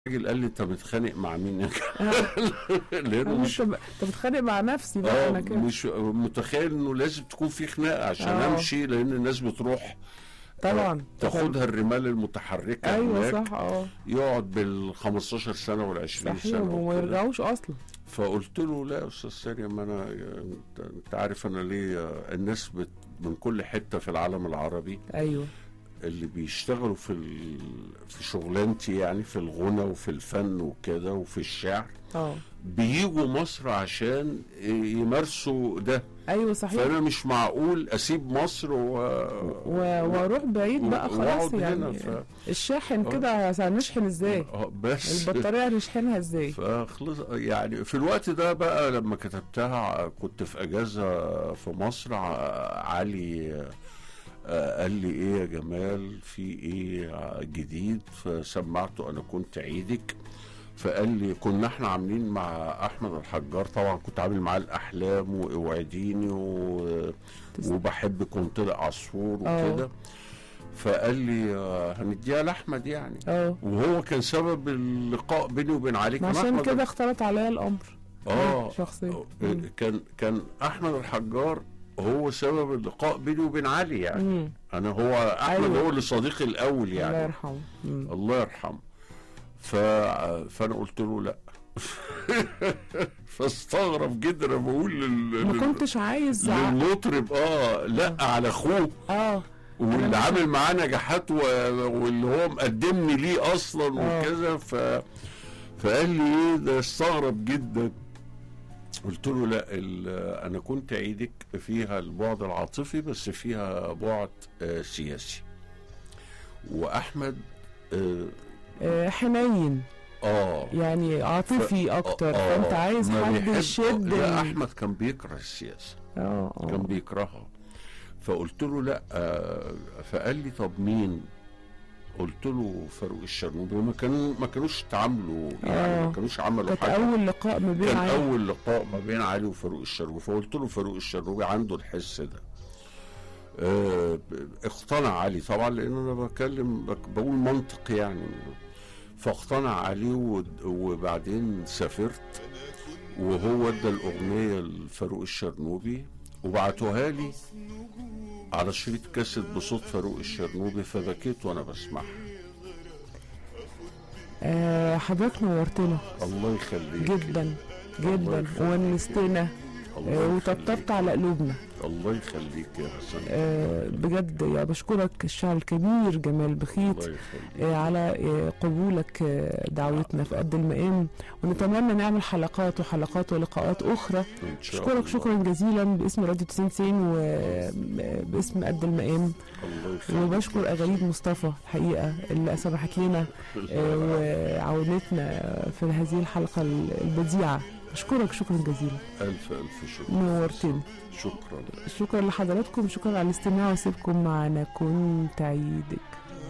الراجل قال لي انت بتتخانق مع مين؟ لانه مش انت بتخانق مع نفسي بقى انا كده. مش متخيل انه لازم تكون في خناقه عشان امشي، لان الناس بتروح طبعا تاخدها الرمال المتحركه. ايوه صح. يقعد بال15 سنه وال20 سنه وما يرجعوش اصلا. فقلت له لا يا استاذ ساري، ما انا انت عارف انا ليه الناس من كل حته في العالم العربي ايوه اللي بيشتغلوا في شغلانتي، يعني في الغنى وفي الفن وكده وفي الشعر بييجوا مصر عشان يمارسوا ده. ايوه صحيح. فانا مش معقول اسيب مصر واروح بعيد بقى خلاص يعني الشاحن كده هنشحن ازاي؟ بس البطاريه هنشحنها ازاي؟ فخلص يعني في الوقت ده بقى لما كتبتها كنت في اجازه في مصر. علي قال لي ايه يا جمال، في ايه جديد؟ فسمعته انا كنت عيدك. فقال لي كنا احنا عاملين مع احمد الحجار، طبعا كنت عامل معاه الاحلام واوعديني وبحبك وانطلق عصفور وكده. فقال لي هنديها لاحمد يعني. وهو كان سبب اللقاء بيني وبين علي. عشان كده اختلط عليا الامر شخصيا. كان احمد الحجار هو سبب اللقاء بيني وبين علي يعني. انا هو احمد هو اللي صديقي الاول يعني. الله يرحمه. الله يرحمه. فانا قلت له لا. فاستغرب جدا. انا بقول ما كنتش عايز للمطرب لا على اخوه واللي عامل معاه نجاحات واللي هو مقدمني ليه اصلا وكذا. فقال لي ايه ده؟ استغرب جدا. قلت له لا، انا كنت عيدك فيها البعد العاطفي بس فيها بعد سياسي. واحمد حنين يعني عاطفي اكتر. فانت عايز حد يشد. لا، احمد كان بيكره السياسه. كان بيكرهها. فقلت له لا. فقال لي طب مين؟ قلت له فاروق الشرنوبي. ما كانوش اتعاملوا يعني. ما كانوش عملوا حاجه. كان اول لقاء ما بين علي. كان اول لقاء ما بين علي وفاروق الشرنوبي. فقلت له فاروق الشرنوبي عنده الحس ده. اقتنع علي طبعا، لان انا بقول منطق يعني. فاقتنع علي وبعدين سافرت وهو ادى الاغنيه لفاروق الشرنوبي وبعتوها لي على شريط كاسيت بصوت فاروق الشرنوبي. فبكيت وانا بسمعها. حضرتك نورتنا. الله يخليك. جدا جدا ونستنا وطبطبت على قلوبنا. الله يخليك يا حسن. بجد يا بشكرك الشاعر الكبير جمال بخيت على قبولك دعوتنا في قد المقام، ونتمنى نعمل حلقات وحلقات ولقاءات اخرى. اشكرك شكرا جزيلا باسم راديو 90 وباسم قد المقام. وبشكر اغاليد مصطفى الحقيقه اللي سمحت لنا وعاونتنا في هذه الحلقه البديعه. أشكرك شكرا جزيلا. ألف شكرا. نورتني. شكرا. شكرا لحضراتكم. شكرا على الاستماع وسيبكم معنا كنت عيدك.